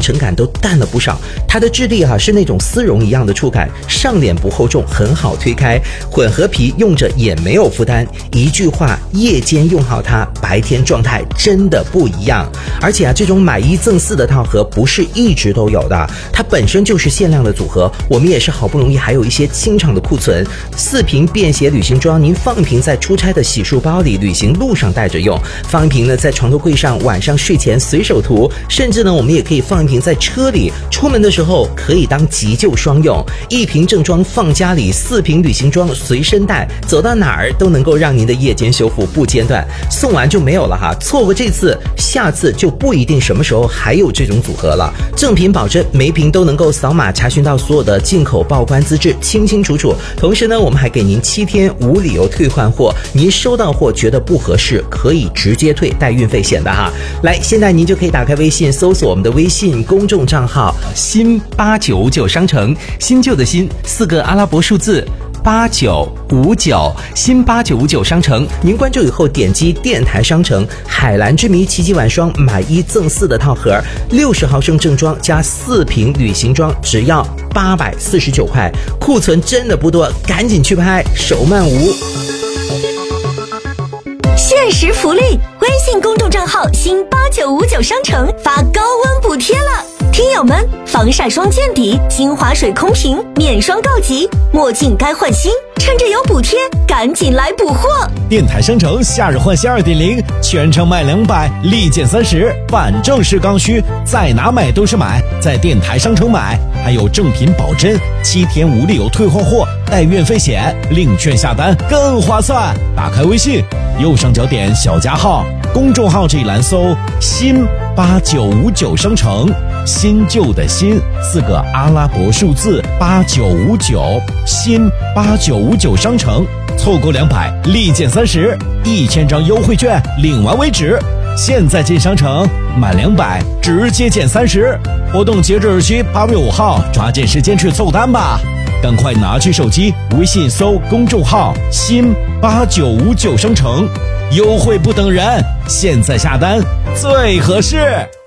尘感都淡了不少。它的质地是那种丝绒一样的触感，上脸不厚重，很好推开。混合皮用着也没有负担。一句话，夜间用好它，白天状态真的不一样。而且这种买1赠4的套盒不是一直都有的，它本身就是限量的组合。我们也是好不容易还有一些清场的库存，4瓶便携旅行装，您放一瓶在出差的洗漱包里，旅行路上带着用；放一瓶呢在床头柜上，晚上睡前随手涂；甚至呢我们也可以放一瓶在车里，出门的时候可以当急救双用。1瓶正装放家里，4瓶旅行装随身带，走到哪儿都能够让您的夜间修复不间断。送完就没有了哈，错过这次，下次就不一定什么时候还有这种组合了。正品保证，每瓶都能够扫码查询到所有的进口报关资质，清清楚楚。同时呢，我们还给您7天无理由退换货，您收到货觉得不合适，可以直接退，带运费险的哈。来，现在您就可以打开微信，搜索我们的微信公众账号新8959商城，新旧的新，4个阿拉伯数字8959，新8959商城。您关注以后点击电台商城，海蓝之谜奇迹晚霜买1赠4的套盒，60毫升正装加4瓶旅行装，只要849块，库存真的不多，赶紧去拍，手慢无。 限时福利，微信公众账号新8959商城发高温补贴了。听友们，防晒霜见底，精华水空瓶，面霜告急，墨镜该换新，趁着有补贴，赶紧来补货！ 电台商城夏日换新 2.0， 全程卖200，立减30，反正是刚需，在哪买都是买，在电台商城买，还有正品保真，7天无理由退换货，带运费险，领券下单更划算。打开微信，右上角点小加号，公众号这一栏搜新8959商城，新旧的新，4个阿拉伯数字8959，新8959商城，凑够200立减30，1000张优惠券领完为止。现在进商城，满200直接减30，活动截止日期8月5号，抓紧时间去凑单吧！赶快拿起手机，微信搜公众号新8959商城，优惠不等人，现在下单最合适。